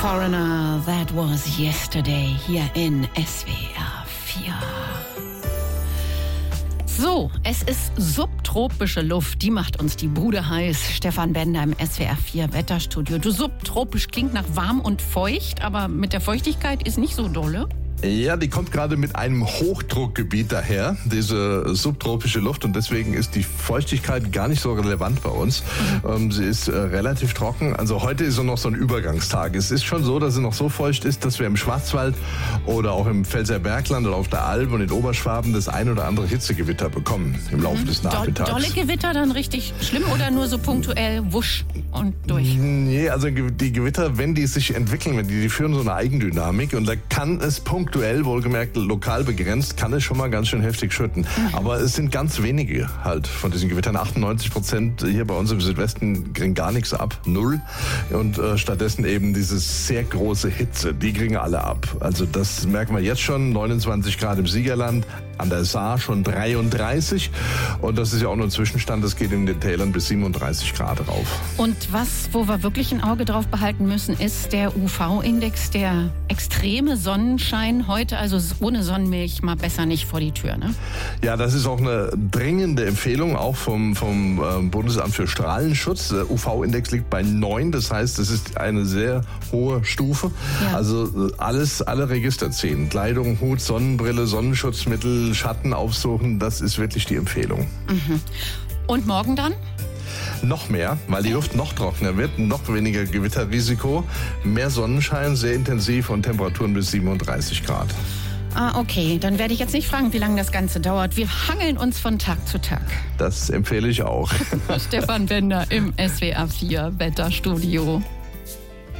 Foreigner, that was yesterday hier in SWR 4. So, es ist subtropische Luft, die macht uns die Bude heiß. Stefan Bender im SWR 4 Wetterstudio. Du, subtropisch klingt nach warm und feucht, aber mit der Feuchtigkeit ist nicht so dolle. Ja, die kommt gerade mit einem Hochdruckgebiet daher, diese subtropische Luft, und deswegen ist die Feuchtigkeit gar nicht so relevant bei uns. Sie ist relativ trocken. Also heute ist so noch so ein Übergangstag. Es ist schon so, dass es noch so feucht ist, dass wir im Schwarzwald oder auch im Pfälzer Bergland oder auf der Alp und in Oberschwaben das ein oder andere Hitzegewitter bekommen im Laufe des Nachmittags. Dolle Gewitter dann richtig schlimm oder nur so punktuell wusch und durch? Nee, also die Gewitter, wenn die sich entwickeln, die führen so eine Eigendynamik, und da kann es punktuell, wohlgemerkt lokal begrenzt, kann es schon mal ganz schön heftig schütten. Aber es sind ganz wenige halt von diesen Gewittern. 98% hier bei uns im Südwesten kriegen gar nichts ab, 0. Und stattdessen eben diese sehr große Hitze, die kriegen alle ab. Also das merken wir jetzt schon, 29 Grad im Siegerland, an der Saar schon 33. Und das ist ja auch nur ein Zwischenstand, das geht in den Tälern bis 37 Grad rauf. Und wo wir wirklich ein Auge drauf behalten müssen, ist der UV-Index, der extreme Sonnenschein. Heute also ohne Sonnenmilch mal besser nicht vor die Tür, ne? Ja, das ist auch eine dringende Empfehlung, auch vom Bundesamt für Strahlenschutz. Der UV-Index liegt bei 9, das heißt, das ist eine sehr hohe Stufe. Ja. Also alle Register ziehen. Kleidung, Hut, Sonnenbrille, Sonnenschutzmittel, Schatten aufsuchen, das ist wirklich die Empfehlung. Und morgen dann? Noch mehr, weil die Luft noch trockener wird, noch weniger Gewitterrisiko, mehr Sonnenschein, sehr intensiv und Temperaturen bis 37 Grad. Okay, dann werde ich jetzt nicht fragen, wie lange das Ganze dauert. Wir hangeln uns von Tag zu Tag. Das empfehle ich auch. Stefan Bender im SWR 4 Wetterstudio.